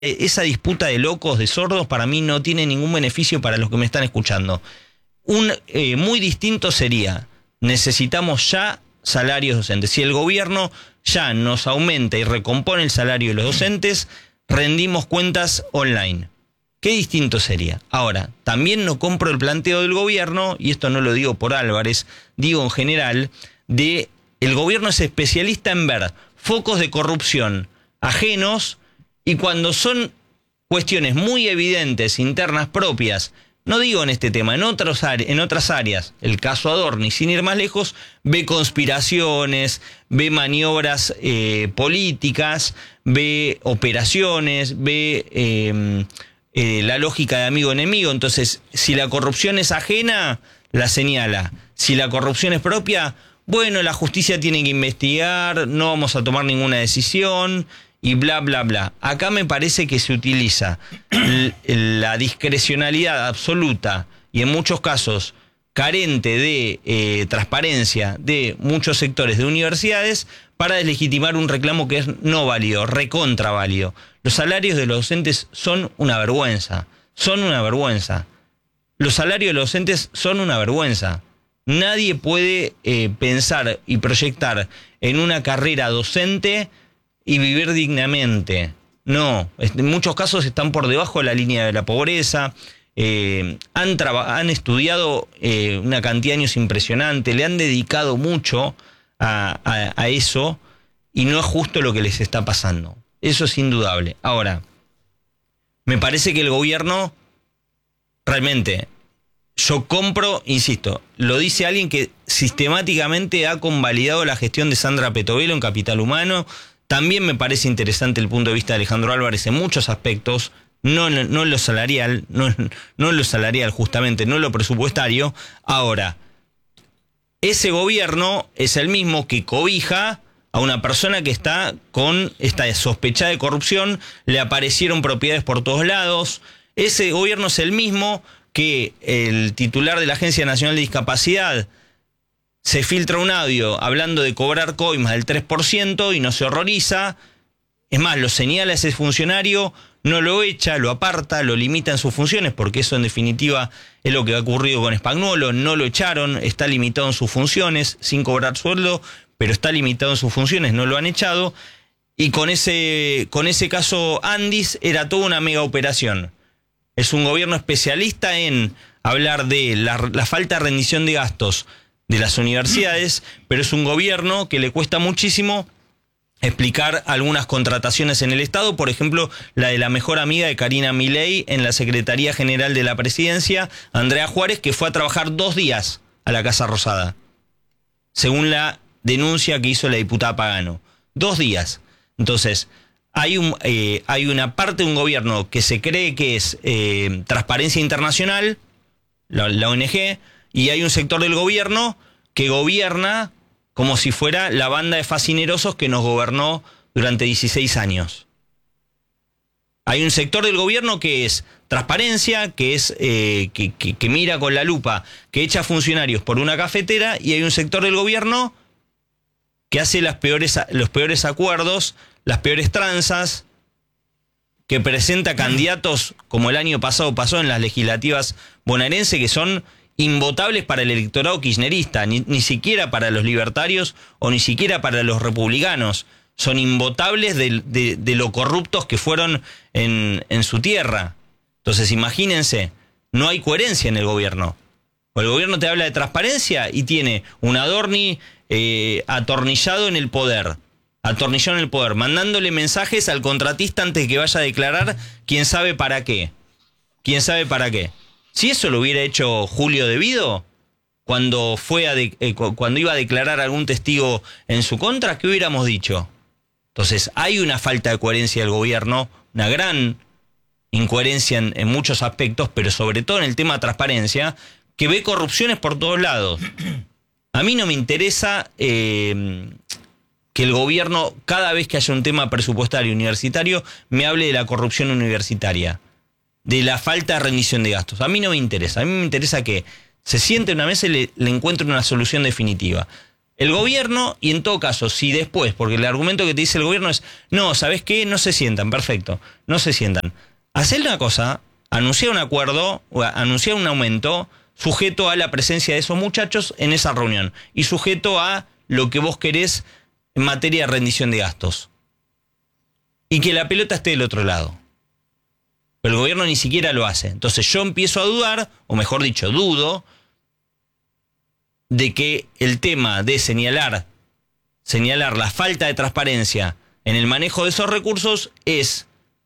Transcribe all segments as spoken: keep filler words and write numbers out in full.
esa disputa de locos, de sordos, para mí no tiene ningún beneficio para los que me están escuchando. Un eh, muy distinto sería, necesitamos ya salarios docentes. Si el gobierno ya nos aumenta y recompone el salario de los docentes, rendimos cuentas online. Qué distinto sería. Ahora, también no compro el planteo del gobierno, y esto no lo digo por Álvarez, digo en general, de el gobierno es especialista en ver focos de corrupción ajenos, y cuando son cuestiones muy evidentes, internas propias, no digo en este tema, en, otros, en otras áreas, el caso Adorni, sin ir más lejos, ve conspiraciones, ve maniobras eh, políticas, ve operaciones, ve eh, eh, la lógica de amigo-enemigo. Entonces, si la corrupción es ajena, la señala. Si la corrupción es propia, bueno, la justicia tiene que investigar, no vamos a tomar ninguna decisión y bla, bla, bla. Acá me parece que se utiliza la discrecionalidad absoluta y en muchos casos carente de eh, transparencia de muchos sectores de universidades para deslegitimar un reclamo que es no válido, recontra válido. Los salarios de los docentes son una vergüenza, son una vergüenza. Los salarios de los docentes son una vergüenza. Nadie puede eh, pensar y proyectar en una carrera docente y vivir dignamente. No, en muchos casos están por debajo de la línea de la pobreza, eh, han, han estudiado eh, una cantidad de años impresionante, le han dedicado mucho a, a, a eso y no es justo lo que les está pasando. Eso es indudable. Ahora, me parece que el gobierno realmente, yo compro, insisto, lo dice alguien que sistemáticamente ha convalidado la gestión de Sandra Petovelo en Capital Humano. También me parece interesante el punto de vista de Alejandro Álvarez en muchos aspectos, no, no, no lo salarial, no, no lo salarial justamente, no lo presupuestario. Ahora, ese gobierno es el mismo que cobija a una persona que está con esta sospecha de corrupción, le aparecieron propiedades por todos lados. Ese gobierno es el mismo que el titular de la Agencia Nacional de Discapacidad se filtra un audio hablando de cobrar coimas del tres por ciento y no se horroriza. Es más, lo señala ese funcionario, no lo echa, lo aparta, lo limita en sus funciones, porque eso en definitiva es lo que ha ocurrido con Spagnuolo. No lo echaron, está limitado en sus funciones, sin cobrar sueldo, pero está limitado en sus funciones, no lo han echado. Y con ese, con ese caso Andis era toda una mega operación. Es un gobierno especialista en hablar de la, la falta de rendición de gastos de las universidades, pero es un gobierno que le cuesta muchísimo explicar algunas contrataciones en el Estado, por ejemplo, la de la mejor amiga de Karina Milei en la Secretaría General de la Presidencia, Andrea Juárez, que fue a trabajar dos días a la Casa Rosada, según la denuncia que hizo la diputada Pagano. Dos días. Entonces, hay, un, eh, hay una parte de un gobierno que se cree que es eh, Transparencia Internacional, la, la O N G, y hay un sector del gobierno que gobierna como si fuera la banda de fascinerosos que nos gobernó durante dieciséis años. Hay un sector del gobierno que es transparencia, que es eh, que, que, que mira con la lupa, que echa funcionarios por una cafetera, y hay un sector del gobierno que hace las peores, los peores acuerdos, las peores tranzas, que presenta candidatos como el año pasado pasó en las legislativas bonaerenses, que son invotables para el electorado kirchnerista, ni, ni siquiera para los libertarios o ni siquiera para los republicanos. Son invotables de, de, de lo corruptos que fueron en, en su tierra. Entonces, imagínense, no hay coherencia en el gobierno. O el gobierno te habla de transparencia y tiene un Adorni eh, atornillado en el poder, atornillado en el poder, mandándole mensajes al contratista antes de que vaya a declarar quién sabe para qué. ¿Quién sabe para qué? Si eso lo hubiera hecho Julio De Vido, cuando, fue a de, eh, cuando iba a declarar algún testigo en su contra, ¿qué hubiéramos dicho? Entonces, hay una falta de coherencia del gobierno, una gran incoherencia en, en muchos aspectos, pero sobre todo en el tema de transparencia, que ve corrupciones por todos lados. A mí no me interesa eh, que el gobierno, cada vez que haya un tema presupuestario universitario, me hable de la corrupción universitaria, de la falta de rendición de gastos. A mí no me interesa. A mí me interesa que se siente en una mesa y le, le encuentre una solución definitiva. el gobierno, y en todo caso, si después, porque el argumento que te dice el gobierno es, no, ¿sabés qué? No se sientan, perfecto, no se sientan. Hacer una cosa, anunciar un acuerdo, o anunciar un aumento, sujeto a la presencia de esos muchachos en esa reunión, y sujeto a lo que vos querés en materia de rendición de gastos. Y que la pelota esté del otro lado. Pero el gobierno ni siquiera lo hace. Entonces yo empiezo a dudar, o mejor dicho, dudo, de que el tema de señalar, señalar la falta de transparencia en el manejo de esos recursos es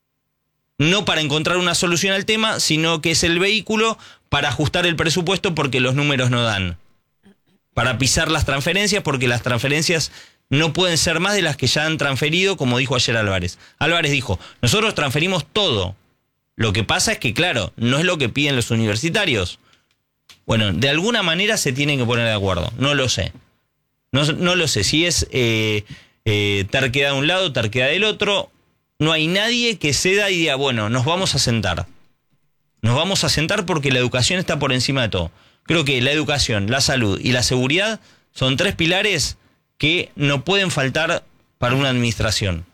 no para encontrar una solución al tema, sino que es el vehículo para ajustar el presupuesto porque los números no dan. Para pisar las transferencias porque las transferencias no pueden ser más de las que ya han transferido, como dijo ayer Álvarez. Álvarez dijo, nosotros transferimos todo. Lo que pasa es que, claro, no es lo que piden los universitarios. Bueno, de alguna manera se tienen que poner de acuerdo. No lo sé. No, no lo sé. Si es eh, eh, terquedad de un lado, terquedad del otro, no hay nadie que ceda y diga, bueno, nos vamos a sentar. Nos vamos a sentar porque la educación está por encima de todo. Creo que la educación, la salud y la seguridad son tres pilares que no pueden faltar para una administración.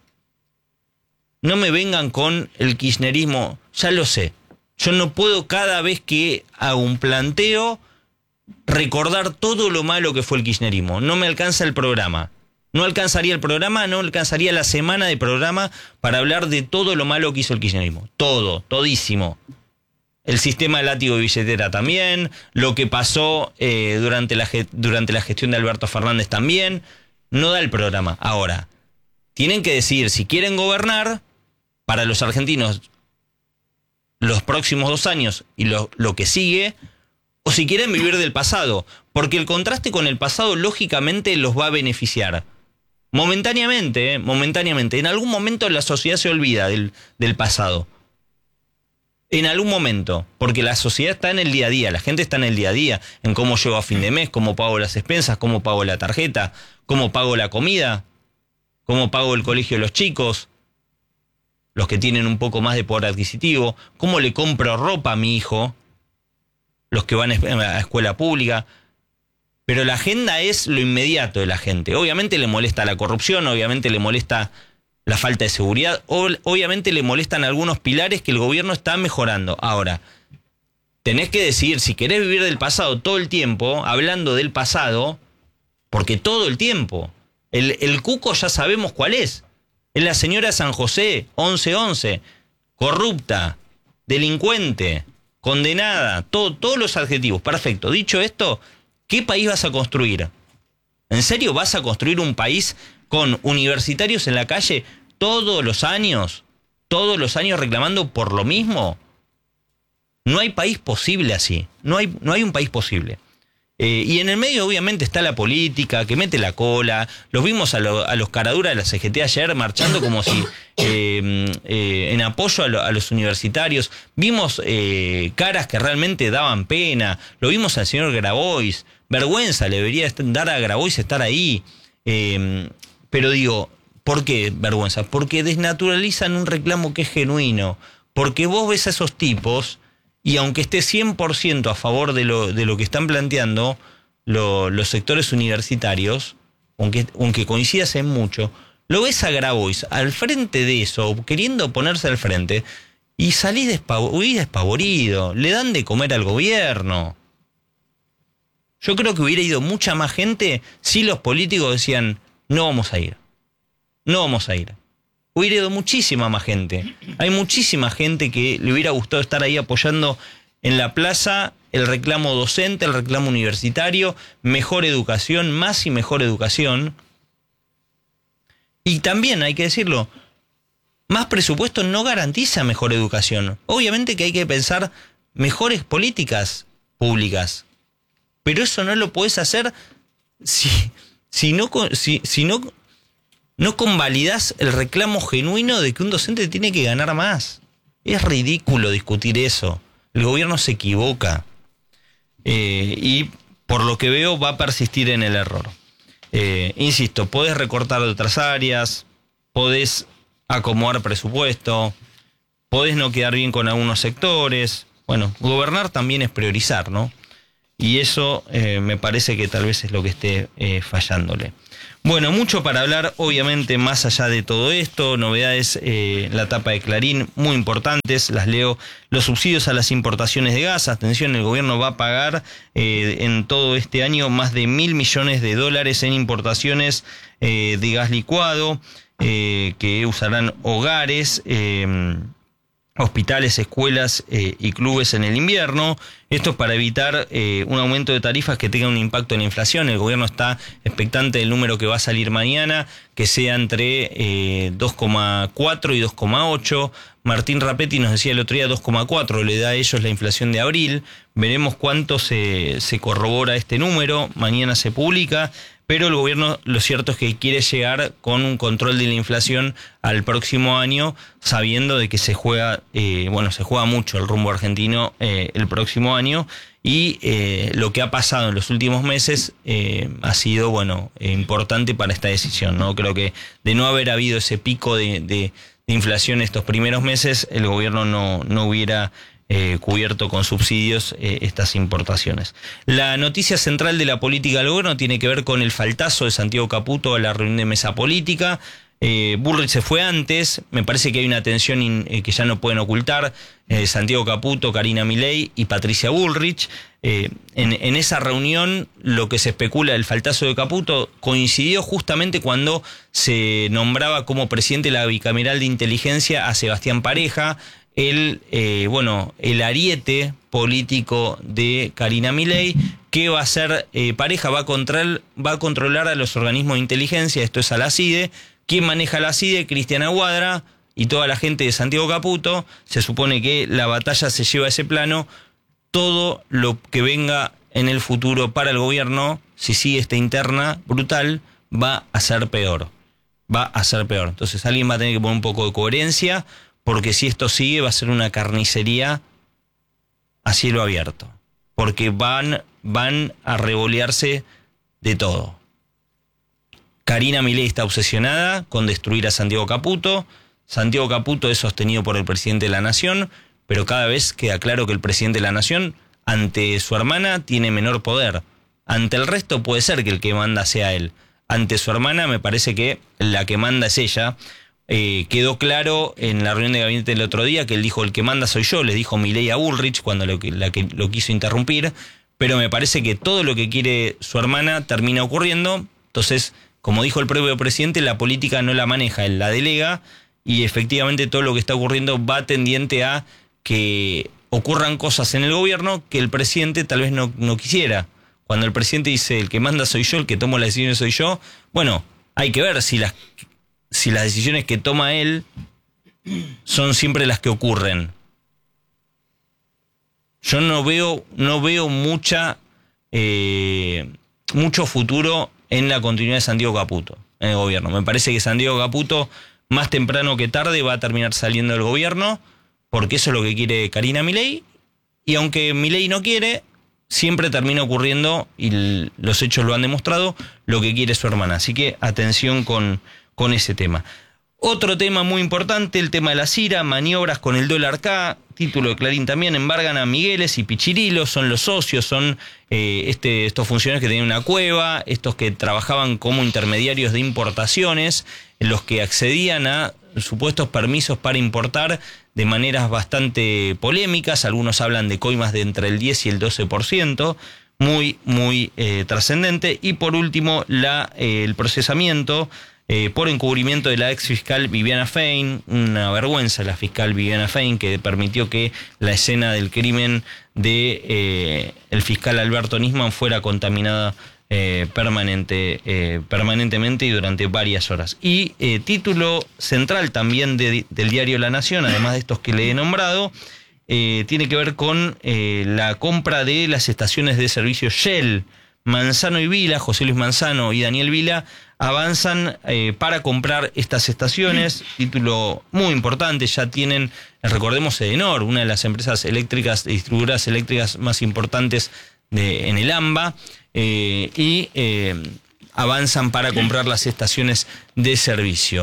No me vengan con el kirchnerismo, ya lo sé. Yo no puedo cada vez que hago un planteo recordar todo lo malo que fue el kirchnerismo. No me alcanza el programa. No alcanzaría el programa, no alcanzaría la semana de programa para hablar de todo lo malo que hizo el kirchnerismo. Todo, todísimo. El sistema de látigo y billetera también, lo que pasó eh, durante, la, durante la gestión de Alberto Fernández también. No da el programa. Ahora, tienen que decidir si quieren gobernar para los argentinos los próximos dos años y lo, lo que sigue, o si quieren vivir del pasado, porque el contraste con el pasado lógicamente los va a beneficiar. Momentáneamente, ¿eh? momentáneamente. En algún momento la sociedad se olvida del, del pasado. En algún momento, porque la sociedad está en el día a día, la gente está en el día a día, en cómo llego a fin de mes, cómo pago las expensas, cómo pago la tarjeta, cómo pago la comida, cómo pago el colegio de los chicos, los que tienen un poco más de poder adquisitivo, cómo le compro ropa a mi hijo, los que van a escuela pública. Pero la agenda es lo inmediato de la gente. Obviamente le molesta la corrupción, obviamente le molesta la falta de seguridad, obviamente le molestan algunos pilares que el gobierno está mejorando. Ahora, tenés que decidir si querés vivir del pasado todo el tiempo, hablando del pasado, porque todo el tiempo. El, el cuco ya sabemos cuál es. Es la señora San José, once once, corrupta, delincuente, condenada, todo, todos los adjetivos. Perfecto. Dicho esto, ¿qué país vas a construir? ¿En serio vas a construir un país con universitarios en la calle todos los años? ¿Todos los años reclamando por lo mismo? No hay país posible así. No hay, no hay un país posible. Eh, y en el medio obviamente está la política que mete la cola. Los vimos a, lo, a los caraduras de la C G T ayer marchando como si eh, eh, en apoyo a, lo, a los universitarios. Vimos eh, caras que realmente daban pena. Lo vimos al señor Grabois. Vergüenza le debería dar a Grabois estar ahí. Eh, pero digo, ¿por qué vergüenza? Porque desnaturalizan un reclamo que es genuino. Porque vos ves a esos tipos y aunque esté cien por ciento a favor de lo, de lo que están planteando lo, los sectores universitarios, aunque, aunque coincidas en mucho, lo ves a Grabois al frente de eso, queriendo ponerse al frente, y salís despavorido, despavorido, le dan de comer al gobierno. Yo creo que hubiera ido mucha más gente si los políticos decían, no vamos a ir, no vamos a ir. Hubiera ido muchísima más gente. Hay muchísima gente que le hubiera gustado estar ahí apoyando en la plaza el reclamo docente, el reclamo universitario, mejor educación, más y mejor educación. Y también, hay que decirlo, más presupuesto no garantiza mejor educación. Obviamente que hay que pensar mejores políticas públicas, pero eso no lo podés hacer si, si no... Si, si no No convalidás el reclamo genuino de que un docente tiene que ganar más. Es ridículo discutir eso. El gobierno se equivoca. Eh, y por lo que veo va a persistir en el error. Eh, insisto, podés recortar de otras áreas, podés acomodar presupuesto, podés no quedar bien con algunos sectores. Bueno, gobernar también es priorizar, ¿no? y eso eh, me parece que tal vez es lo que esté eh, fallándole. Bueno, mucho para hablar, obviamente, más allá de todo esto, novedades eh, en la tapa de Clarín muy importantes, las leo. Los subsidios a las importaciones de gas, atención, el gobierno va a pagar eh, en todo este año más de mil millones de dólares en importaciones eh, de gas licuado eh, que usarán hogares, eh, hospitales, escuelas eh, y clubes en el invierno. Esto es para evitar eh, un aumento de tarifas que tenga un impacto en la inflación. El gobierno está expectante del número que va a salir mañana, que sea entre eh, dos coma cuatro y dos coma ocho. Martín Rapetti nos decía el otro día dos coma cuatro, le da a ellos la inflación de abril. Veremos cuánto se, se corrobora este número, mañana se publica. Pero el gobierno, lo cierto es que quiere llegar con un control de la inflación al próximo año, sabiendo de que se juega, eh, bueno, se juega mucho el rumbo argentino eh, el próximo año, y eh, lo que ha pasado en los últimos meses eh, ha sido, bueno, eh, importante para esta decisión, ¿no? Creo que de no haber habido ese pico de, de, de inflación estos primeros meses, el gobierno no, no hubiera Eh, cubierto con subsidios eh, estas importaciones. La noticia central de la política del gobierno tiene que ver con el faltazo de Santiago Caputo a la reunión de mesa política. Eh, Bullrich se fue antes, me parece que hay una tensión in, eh, que ya no pueden ocultar, eh, Santiago Caputo, Karina Milei y Patricia Bullrich. Eh, en, en esa reunión lo que se especula, el faltazo de Caputo, coincidió justamente cuando se nombraba como presidente de la bicameral de inteligencia a Sebastián Pareja, el eh, bueno el ariete político de Karina Milei, que va a ser eh, Pareja, va a, control, va a controlar a los organismos de inteligencia, esto es a la CIDE. ¿Quién maneja la CIDE? Cristian Aguadra y toda la gente de Santiago Caputo. Se supone que la batalla se lleva a ese plano. Todo lo que venga en el futuro para el gobierno, si sigue esta interna brutal, va a ser peor. Va a ser peor. Entonces alguien va a tener que poner un poco de coherencia, porque si esto sigue va a ser una carnicería a cielo abierto, porque van, van a revolearse de todo. Karina Milei está obsesionada con destruir a Santiago Caputo. Santiago Caputo es sostenido por el presidente de la Nación, pero cada vez queda claro que el presidente de la Nación, ante su hermana, tiene menor poder. Ante el resto puede ser que el que manda sea él. Ante su hermana me parece que la que manda es ella. Eh, quedó claro en la reunión de gabinete del otro día que él dijo: el que manda soy yo, les dijo Milei a Bullrich cuando lo, la que lo quiso interrumpir, pero me parece que todo lo que quiere su hermana termina ocurriendo. Entonces, como dijo el propio presidente, la política no la maneja, él la delega, y efectivamente todo lo que está ocurriendo va tendiente a que ocurran cosas en el gobierno que el presidente tal vez no, no quisiera. Cuando el presidente dice: el que manda soy yo, el que tomo las decisiones soy yo, bueno, hay que ver si las... si las decisiones que toma él son siempre las que ocurren. Yo no veo, no veo mucha, eh, mucho futuro en la continuidad de Santiago Caputo en el gobierno. Me parece que Santiago Caputo, más temprano que tarde, va a terminar saliendo del gobierno, porque eso es lo que quiere Karina Milei, y aunque Milei no quiere, siempre termina ocurriendo, y los hechos lo han demostrado, lo que quiere su hermana. Así que atención con... con ese tema. Otro tema muy importante, el tema de la Cira, maniobras con el dólar K, título de Clarín también, embargan a Migueles y Pichirilo, son los socios, son eh, este, estos funcionarios que tenían una cueva, estos que trabajaban como intermediarios de importaciones, los que accedían a supuestos permisos para importar de maneras bastante polémicas. Algunos hablan de coimas de entre el diez y el doce por ciento, muy, muy eh, trascendente. Y por último, la, eh, el procesamiento Eh, por encubrimiento de la ex fiscal Viviana Fein, una vergüenza la fiscal Viviana Fein, que permitió que la escena del crimen de eh, el fiscal Alberto Nisman fuera contaminada eh, permanente, eh, permanentemente y durante varias horas. Y eh, título central también de, del diario La Nación, además de estos que le he nombrado, eh, tiene que ver con eh, la compra de las estaciones de servicio Shell. Manzano y Vila, José Luis Manzano y Daniel Vila, avanzan eh, para comprar estas estaciones. Título muy importante, ya tienen, recordemos, Edenor, una de las empresas eléctricas, distribuidoras eléctricas más importantes de, en el AMBA, eh, y eh, avanzan para comprar las estaciones de servicio.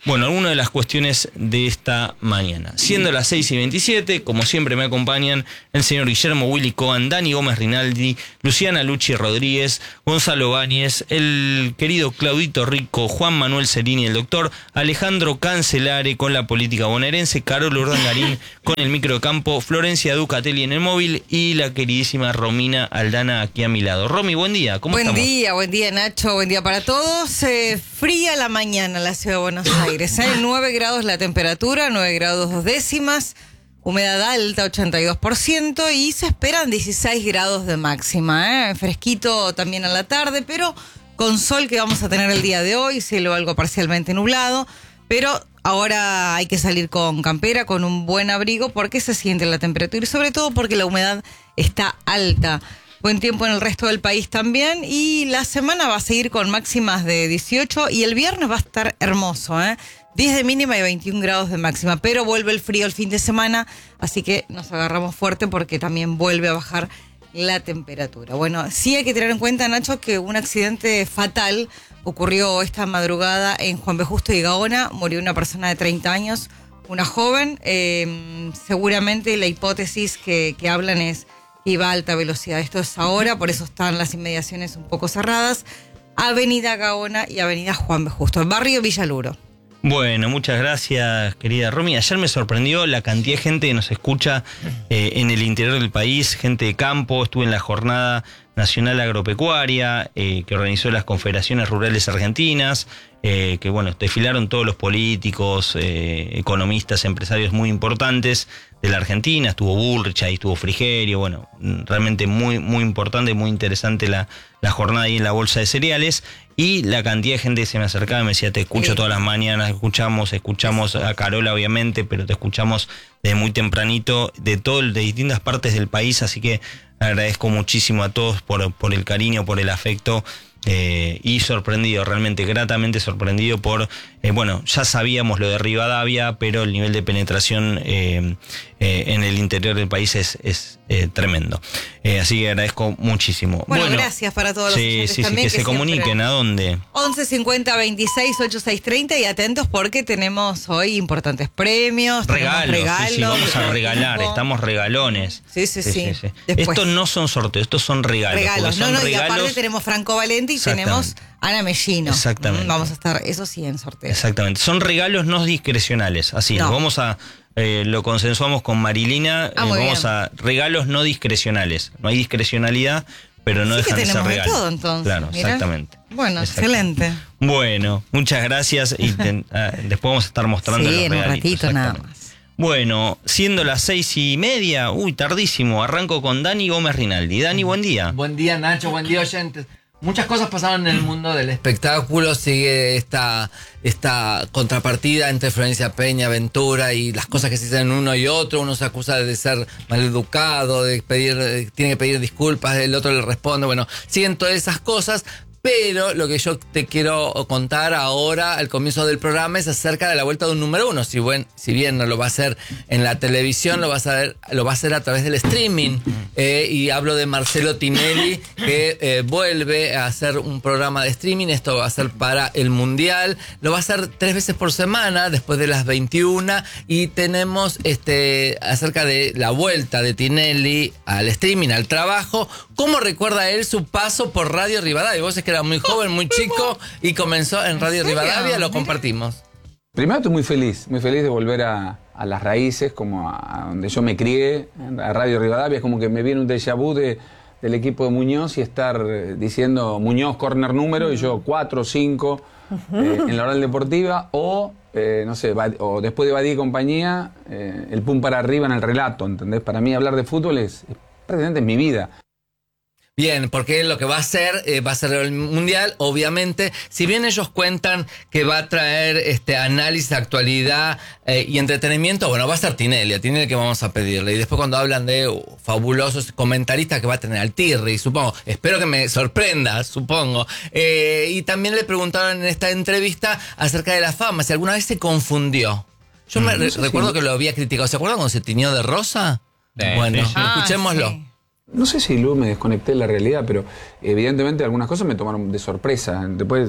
Bueno, algunas de las cuestiones de esta mañana. Siendo las seis y veintisiete, como siempre me acompañan el señor Guillermo Willy Cohen, Dani Gómez Rinaldi, Luciana Luchi Rodríguez, Gonzalo Báñez, el querido Claudito Rico, Juan Manuel Cerini, el doctor Alejandro Cancelare con la política bonaerense, Carol Urdangarín con el microcampo, Florencia Ducatelli en el móvil y la queridísima Romina Aldana aquí a mi lado. Romy, buen día, ¿cómo buen estamos? Buen día, buen día Nacho, buen día para todos. Eh, fría la mañana en la ciudad de Buenos Aires. ¿eh? nueve grados la temperatura, nueve grados dos décimas, humedad alta ochenta y dos por ciento y se esperan dieciséis grados de máxima. ¿eh? Fresquito también a la tarde, pero con sol que vamos a tener el día de hoy, cielo algo parcialmente nublado, pero ahora hay que salir con campera, con un buen abrigo porque se siente la temperatura y sobre todo porque la humedad está alta. Buen tiempo en el resto del país también y la semana va a seguir con máximas de dieciocho y el viernes va a estar hermoso, ¿eh? diez de mínima y veintiún grados de máxima, pero vuelve el frío el fin de semana, así que nos agarramos fuerte porque también vuelve a bajar la temperatura. Bueno, sí hay que tener en cuenta, Nacho, que un accidente fatal ocurrió esta madrugada en Juan B. Justo y Gaona, murió una persona de treinta años, una joven, eh, seguramente la hipótesis que, que hablan es iba a alta velocidad. Esto es ahora, por eso están las inmediaciones un poco cerradas. Avenida Gaona y Avenida Juan B. Justo, el barrio Villaluro. Bueno, muchas gracias, querida Romy. Ayer me sorprendió la cantidad de gente que nos escucha eh, en el interior del país, gente de campo. Estuve en la Jornada Nacional Agropecuaria, eh, que organizó las Confederaciones Rurales Argentinas, eh, que bueno, desfilaron todos los políticos, eh, economistas, empresarios muy importantes de la Argentina. Estuvo Bullrich, ahí estuvo Frigerio, bueno, realmente muy, muy importante, muy interesante la, la jornada ahí en la Bolsa de Cereales. Y la cantidad de gente que se me acercaba y me decía, te escucho sí. todas las mañanas, escuchamos, escuchamos a Carola obviamente, pero te escuchamos desde muy tempranito, de todo, de distintas partes del país, así que agradezco muchísimo a todos por, por el cariño, por el afecto. Eh, y sorprendido, realmente gratamente sorprendido por, eh, bueno, ya sabíamos lo de Rivadavia, pero el nivel de penetración eh, eh, en el interior del país es, es eh, tremendo. Eh, así que agradezco muchísimo. Bueno, bueno gracias para todos los sí, oyentes sí, también. Sí, que, que se comuniquen, ¿a dónde? once cincuenta veintiséis ochenta y seis treinta y atentos porque tenemos hoy importantes premios. Regalos, regalos sí, sí, vamos a regalar, tipo. Estamos regalones. Sí, sí, sí. sí, sí. Estos no son sorteos, estos son regalos. Regalos, son no, no, regalos... y aparte tenemos Franco Valenti y tenemos Ana Mellino. Exactamente. Mm, vamos a estar, eso sí, en sorteo. Exactamente. Son regalos no discrecionales. Así, no. vamos a, eh, lo consensuamos con Marilina. Ah, eh, vamos bien. a regalos no discrecionales. No hay discrecionalidad, pero no sí dejan que de ser regalos. Todo, entonces, claro, mira. exactamente. Bueno, exactamente. excelente. Bueno, muchas gracias y te, ah, después vamos a estar mostrando sí, los en regalitos. un ratito nada más. Bueno, siendo las seis y media, uy, tardísimo, arranco con Dani Gómez Rinaldi. Dani, buen día. Buen día, Nacho, buen día, oyentes. Muchas cosas pasaron en el mundo del espectáculo, sigue esta, esta contrapartida entre Florencia Peña, Ventura y las cosas que se dicen uno y otro. Uno se acusa de ser maleducado, de pedir, tiene que pedir disculpas, el otro le responde. Bueno, siguen todas esas cosas. Pero lo que yo te quiero contar ahora, al comienzo del programa, es acerca de la vuelta de un número uno. Si, buen, si bien no lo va a hacer en la televisión, lo va a hacer, lo va a hacer a través del streaming. Eh, y hablo de Marcelo Tinelli, que eh, vuelve a hacer un programa de streaming. Esto va a ser para el Mundial. Lo va a hacer tres veces por semana, después de las veintiuna. Y tenemos este acerca de la vuelta de Tinelli al streaming, al trabajo. ¿Cómo recuerda él su paso por Radio Rivadavia? Vos es que era muy joven, muy chico y comenzó en Radio Rivadavia, lo compartimos. Primero estoy muy feliz, muy feliz de volver a, a las raíces, como a, a donde yo me crié, a Radio Rivadavia. Es como que me viene un déjà vu de, del equipo de Muñoz y estar diciendo Muñoz corner número y yo cuatro, cinco eh, en la oral deportiva o, eh, no sé, o después de Badía y compañía, eh, el pum para arriba en el relato, ¿entendés? Para mí hablar de fútbol es, es prácticamente en mi vida. Bien, porque lo que va a hacer, eh, va a ser el Mundial, obviamente. Si bien ellos cuentan que va a traer este análisis, actualidad eh, y entretenimiento, bueno, va a ser Tinelli, a Tinelli que vamos a pedirle. Y después cuando hablan de uh, fabulosos comentaristas que va a tener al Tirri, supongo, espero que me sorprenda, supongo. Eh, y también le preguntaron en esta entrevista acerca de la fama, si alguna vez se confundió. Yo me re- recuerdo que lo había criticado. ¿Se acuerdan cuando se tiñó de rosa? Sí, bueno, sí, sí. escuchémoslo. Ah, sí. No sé si luego me desconecté de la realidad, pero evidentemente algunas cosas me tomaron de sorpresa. Después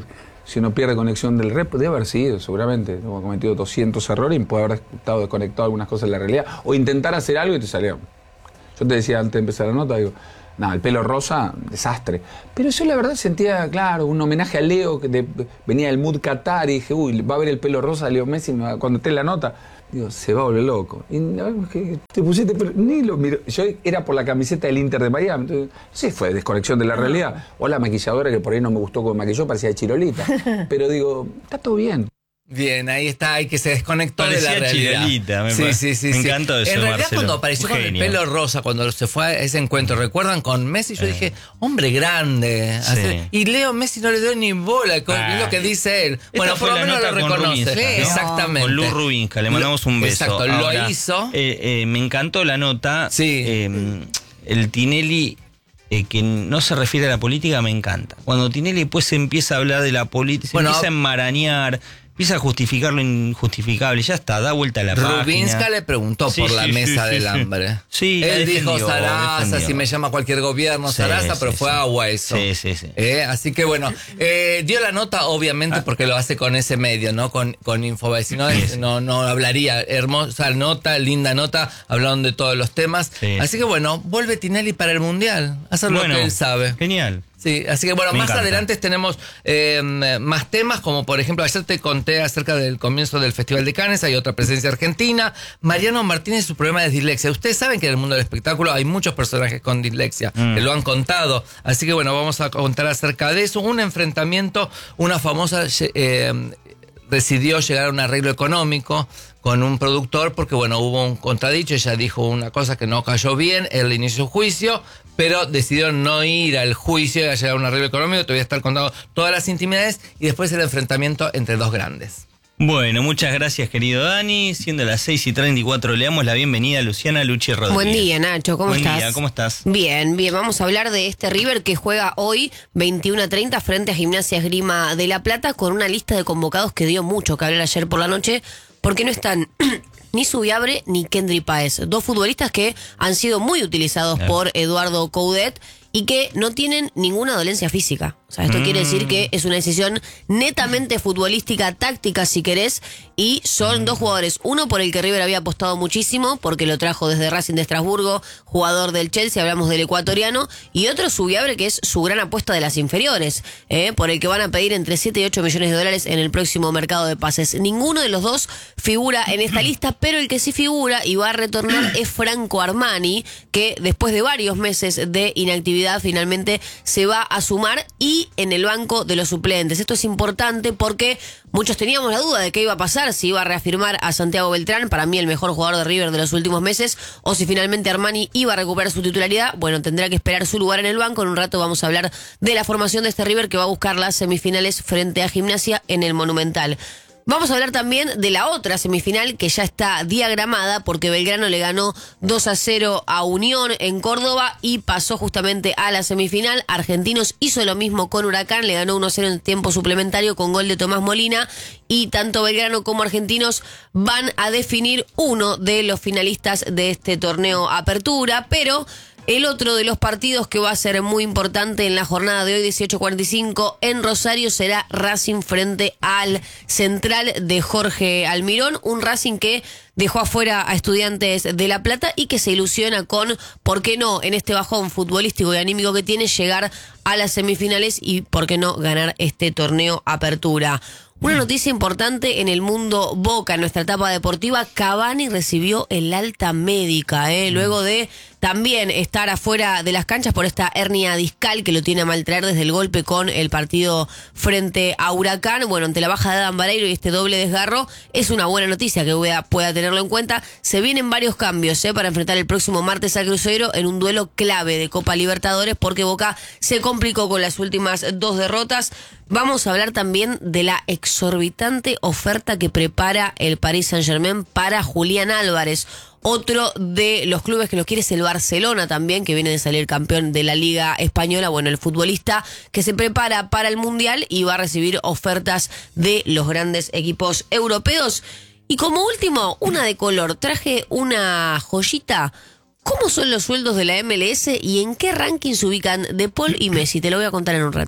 si uno pierde conexión del rep, debe haber sido, seguramente. Hemos cometido doscientos errores y puede haber estado desconectado algunas cosas de la realidad. O intentar hacer algo y te salió. Yo te decía antes de empezar la nota, digo, nada, el pelo rosa, desastre. Pero yo la verdad sentía, claro, un homenaje a Leo, que de, venía del mood Qatar, y dije, uy, va a ver el pelo rosa de Leo Messi, cuando esté en la nota. Digo, se va a volver loco. Y no, te pusiste, pero ni lo miro. Yo era por la camiseta del Inter de Miami. Entonces, sí, fue desconexión de la realidad. O la maquilladora, que por ahí no me gustó como maquilló, parecía de Chirolita. Pero digo, está todo bien. Bien, ahí está, hay que se desconectó Parecía de la realidad. Chirolita, me sí, parece. sí, sí, Me sí. encantó eso, En realidad, Marcelo. cuando apareció Un con genio. el pelo rosa, cuando se fue a ese encuentro, ¿recuerdan con Messi? Yo dije, hombre grande. Sí. Así- y Leo Messi no le dio ni bola, con Ah. es lo que dice él. Esta Bueno, fue por lo la menos lo nota con reconoce. Rubinska, ¿no? Exactamente. Con Luz Rubinska, le mandamos un beso. Exacto, lo Ahora, hizo. eh, eh, me encantó la nota. Sí. Eh, el Tinelli, eh, que no se refiere a la política, me encanta. Cuando Tinelli después empieza a hablar de la política, se Bueno, empieza a enmarañar, empieza a justificar lo injustificable, ya está, da vuelta a la Rubinska página. le preguntó Sí, por sí, la sí, mesa sí, del sí. hambre. Sí, la Él dijo defendió, Sarasa, defendió. si me llama cualquier gobierno, Sí, Sarasa, sí, pero sí. fue agua eso. Sí, sí, sí. Eh, así que bueno, eh, dio la nota obviamente porque lo hace con ese medio, ¿no? Con, con Infobae. Si no, Sí, sí. no, no hablaría. Hermosa nota, linda nota, hablaron de todos los temas. Sí. Así que bueno, vuelve Tinelli para el Mundial. Hacer lo Bueno, que él sabe. genial. Sí, así que bueno, Me más encanta. adelante tenemos eh, más temas, como por ejemplo, ayer te conté acerca del comienzo del Festival de Cannes, hay otra presencia argentina. Mariano Martínez y su problema de dislexia. Ustedes saben que en el mundo del espectáculo hay muchos personajes con dislexia, Mm. que lo han contado. Así que bueno, vamos a contar acerca de eso. Un enfrentamiento, una famosa eh, decidió llegar a un arreglo económico con un productor porque, bueno, hubo un contradicho, ella dijo una cosa que no cayó bien, él inició un juicio, pero decidió no ir al juicio y a llegar a un arreglo económico, te voy a estar contando todas las intimidades y después el enfrentamiento entre dos grandes. Bueno, muchas gracias, querido Dani. Siendo las seis y treinta y cuatro, le damos la bienvenida a Luciana Luchi Rodríguez. Buen día, Nacho, ¿cómo Buen estás? día, ¿cómo estás? Bien, bien, vamos a hablar de este River que juega hoy veintiuno a treinta frente a Gimnasia Esgrima de La Plata con una lista de convocados que dio mucho que hablar ayer por la noche porque no están ni Subiabre ni Kendry Páez, dos futbolistas que han sido muy utilizados Claro. por Eduardo Coudet y que no tienen ninguna dolencia física. O sea, esto Mm. quiere decir que es una decisión netamente futbolística, táctica si querés, y son dos jugadores, uno por el que River había apostado muchísimo, porque lo trajo desde Racing de Estrasburgo, jugador del Chelsea, hablamos del ecuatoriano, y otro Subiabre, que es su gran apuesta de las inferiores, eh, por el que van a pedir entre siete y ocho millones de dólares en el próximo mercado de pases. Ninguno de los dos figura en esta lista, pero el que sí figura y va a retornar es Franco Armani, que después de varios meses de inactividad finalmente se va a sumar y en el banco de los suplentes. Esto es importante porque muchos teníamos la duda de qué iba a pasar, si iba a reafirmar a Santiago Beltrán, para mí el mejor jugador de River de los últimos meses, o si finalmente Armani iba a recuperar su titularidad. Bueno, tendrá que esperar su lugar en el banco. En un rato vamos a hablar de la formación de este River que va a buscar las semifinales frente a Gimnasia en el Monumental. Vamos a hablar también de la otra semifinal que ya está diagramada porque Belgrano le ganó dos a cero a Unión en Córdoba y pasó justamente a la semifinal. Argentinos hizo lo mismo con Huracán, le ganó uno a cero en tiempo suplementario con gol de Tomás Molina y tanto Belgrano como Argentinos van a definir uno de los finalistas de este torneo Apertura, pero el otro de los partidos que va a ser muy importante en la jornada de hoy, dieciocho cuarenta y cinco, en Rosario, será Racing frente al Central de Jorge Almirón. Un Racing que dejó afuera a Estudiantes de La Plata y que se ilusiona con, ¿por qué no?, en este bajón futbolístico y anímico que tiene, llegar a las semifinales y, ¿por qué no?, ganar este torneo Apertura. Una noticia importante en el mundo Boca, en nuestra etapa deportiva, Cavani recibió el alta médica, ¿eh? Luego de también estar afuera de las canchas por esta hernia discal que lo tiene a maltraer desde el golpe con el partido frente a Huracán. Bueno, ante la baja de Adam Vareiro y este doble desgarro, es una buena noticia que pueda, pueda tenerlo en cuenta. Se vienen varios cambios ¿eh? para enfrentar el próximo martes al Cruzeiro en un duelo clave de Copa Libertadores porque Boca se complicó con las últimas dos derrotas. Vamos a hablar también de la exorbitante oferta que prepara el Paris Saint-Germain para Julián Álvarez. Otro de los clubes que los quiere es el Barcelona también, que viene de salir campeón de la Liga Española. Bueno, el futbolista que se prepara para el Mundial y va a recibir ofertas de los grandes equipos europeos. Y como último, una de color. Traje una joyita. ¿Cómo son los sueldos de la M L S y en qué ranking se ubican De Paul y Messi? Te lo voy a contar en un ratito.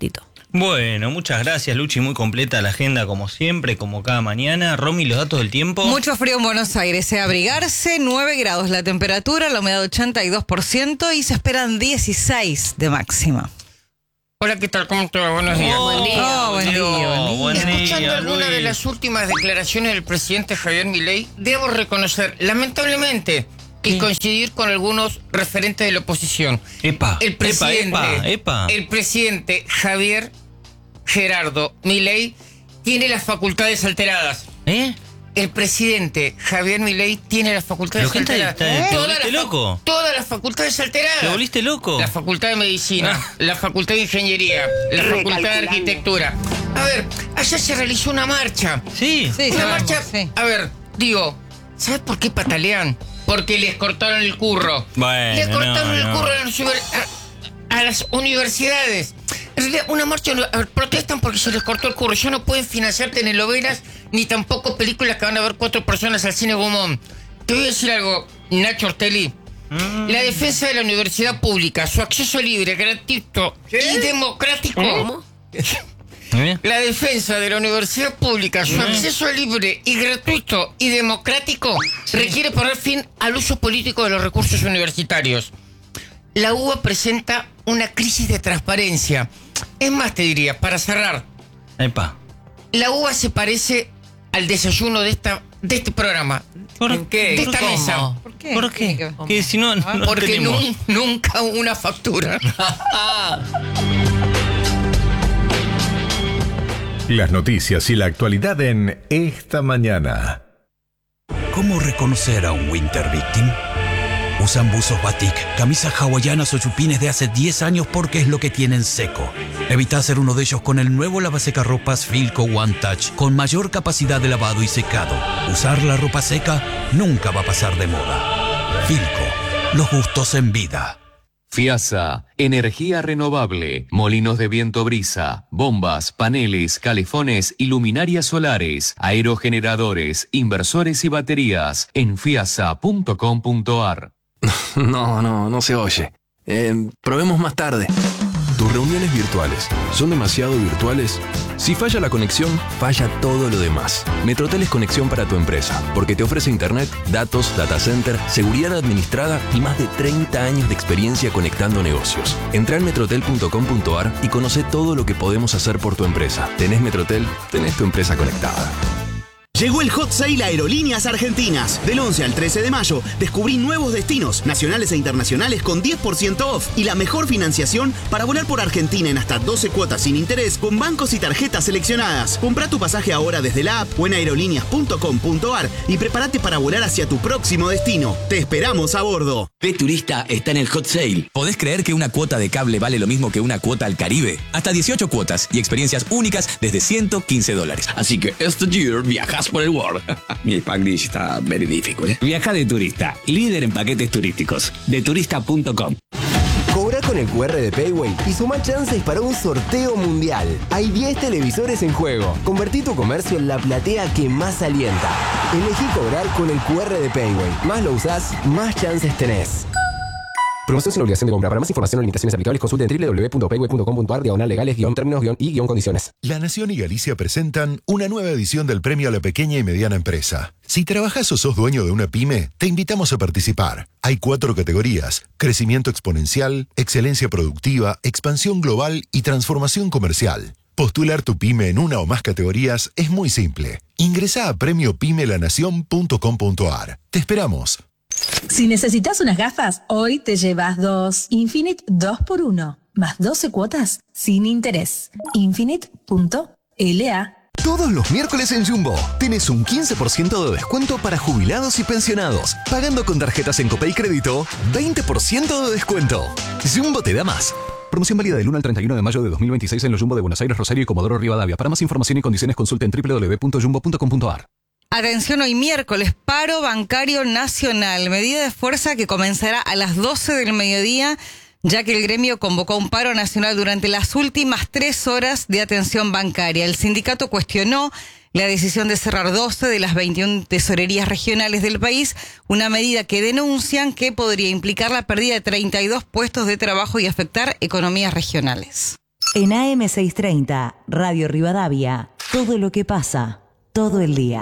Bueno, muchas gracias, Luchi. Muy completa la agenda, como siempre, como cada mañana. Romy, los datos del tiempo. Mucho frío en Buenos Aires, eh, abrigarse, nueve grados la temperatura, la humedad ochenta y dos por ciento y se esperan dieciséis de máxima. Hola, ¿qué tal? ¿Cómo te va? Buenos días. Oh, buen día, oh, buen día, buen buen día. Escuchando día, algunas de Luis. las últimas declaraciones del presidente Javier Milei, debo reconocer, lamentablemente, y ¿Qué? coincidir con algunos referentes de la oposición. Epa, El presidente, epa, epa, epa. el presidente Javier Gerardo Milei tiene las facultades alteradas. ¿Eh? El presidente Javier Milei tiene las facultades ¿Pero qué te- alteradas. te- te Todas volviste las fa- loco? Todas las facultades alteradas. ¿Te volviste loco? La facultad de medicina, la facultad de ingeniería, la facultad de arquitectura. A ver, ayer se realizó una marcha. Sí. Sí, Una sabemos, marcha. sí. A ver, digo, ¿sabes por qué patalean? Porque les cortaron el curro. Bueno, les cortaron no, el no. curro a las, univer- a- a las universidades. En realidad, una marcha, a ver, protestan porque se les cortó el curro. Ya no pueden financiar telenovelas ni tampoco películas que van a ver cuatro personas al cine Gumón. Te voy a decir algo, Nacho Ortelli. Mm. La defensa de la universidad pública, su acceso libre, gratuito y democrático. ¿Cómo? ¿Eh? La defensa de la universidad pública, su acceso libre y gratuito y democrático requiere poner fin al uso político de los recursos universitarios. La U B A presenta una crisis de transparencia. Es más, te diría, para cerrar, Epa. la U B A se parece al desayuno de esta de este programa, ¿Por ¿En qué? de esta ¿Cómo? mesa. ¿Por qué? ¿Por qué? Que si no, no Porque tenemos. nun- nunca hubo una factura. Las noticias y la actualidad en Esta Mañana. ¿Cómo reconocer a un winter victim? Usan buzos batik, camisas hawaianas o chupines de hace diez años porque es lo que tienen seco. Evita ser uno de ellos con el nuevo lavasecarropas Filco One Touch con mayor capacidad de lavado y secado. Usar la ropa seca nunca va a pasar de moda. Filco, los gustos en vida. FIASA, energía renovable, molinos de viento brisa, bombas, paneles, calefones y luminarias solares, aerogeneradores, inversores y baterías en fiasa punto com punto ar. No, no, no se oye. Eh, probemos más tarde. ¿Tus reuniones virtuales son demasiado virtuales? Si falla la conexión, falla todo lo demás. Metrotel es conexión para tu empresa, porque te ofrece internet, datos, data center, seguridad administrada y más de treinta años de experiencia conectando negocios. Entra en metrotel punto com punto ar y conoce todo lo que podemos hacer por tu empresa. ¿Tenés Metrotel? Tenés tu empresa conectada. Llegó el Hot Sale Aerolíneas Argentinas. Del once al trece de mayo, descubrí nuevos destinos, nacionales e internacionales con diez por ciento off y la mejor financiación para volar por Argentina en hasta doce cuotas sin interés con bancos y tarjetas seleccionadas. Comprá tu pasaje ahora desde la app o en aerolíneas punto com punto ar y prepárate para volar hacia tu próximo destino. Te esperamos a bordo. P Turista está en el Hot Sale. ¿Podés creer que una cuota de cable vale lo mismo que una cuota al Caribe? Hasta dieciocho cuotas y experiencias únicas desde ciento quince dólares. Así que este year viajas por el world. Mi Spanglish está very difficult. ¿eh? Viaja de turista, líder en paquetes turísticos. De turista punto com. Cobra con el cu erre de Payway y suma chances para un sorteo mundial. Hay diez televisores en juego. Convertí tu comercio en la platea que más alienta. Elegí cobrar con el cu erre de Payway. Más lo usás, más chances tenés. Promoción sin obligación de compra. Para más información o limitaciones aplicables, consulte en doble u doble u doble u punto payway punto com punto ar, diagonal legales, guión términos, guión y guión condiciones. La Nación y Galicia presentan una nueva edición del Premio a la Pequeña y Mediana Empresa. Si trabajás o sos dueño de una pyme, te invitamos a participar. Hay cuatro categorías: crecimiento exponencial, excelencia productiva, expansión global y transformación comercial. Postular tu pyme en una o más categorías es muy simple. Ingresá a premio pyme la nación punto com punto ar. Te esperamos. Si necesitas unas gafas, hoy te llevas dos. Infinite dos por uno. Más doce cuotas sin interés. Infinite punto la. Todos los miércoles en Jumbo tenés un quince por ciento de descuento para jubilados y pensionados. Pagando con tarjetas en Copay Crédito, veinte por ciento de descuento. Jumbo te da más. Promoción válida del uno al treinta y uno de mayo de dos mil veintiséis en los Jumbo de Buenos Aires, Rosario y Comodoro Rivadavia. Para más información y condiciones consulte en doble u doble u doble u punto jumbo punto com punto ar. Atención, hoy miércoles, paro bancario nacional, medida de fuerza que comenzará a las doce del mediodía, ya que el gremio convocó un paro nacional durante las últimas tres horas de atención bancaria. El sindicato cuestionó la decisión de cerrar doce de las veintiuna tesorerías regionales del país, una medida que denuncian que podría implicar la pérdida de treinta y dos puestos de trabajo y afectar economías regionales. En A M seiscientos treinta, Radio Rivadavia, todo lo que pasa, todo el día.